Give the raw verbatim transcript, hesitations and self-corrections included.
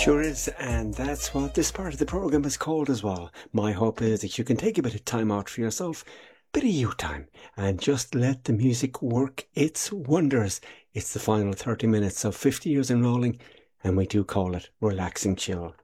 Sure is, and that's what this part of the programme is called as well. My hope is that you can take a bit of time out for yourself, bit of you time, and just let the music work its wonders. It's the final thirty minutes of fifty years in rolling, and we do call it Relaxing Chill.